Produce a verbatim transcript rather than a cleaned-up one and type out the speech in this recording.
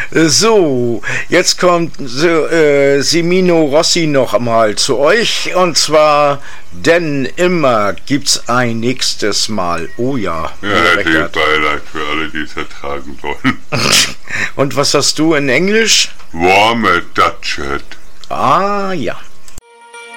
So, jetzt kommt so, äh, Semino Rossi noch mal zu euch. Und zwar, denn immer gibt's ein nächstes Mal. Oh ja. Ja, herzliches Beileid für alle, die es ertragen wollen. Und was hast du in Englisch? Warme Dutchet. Ah, ja.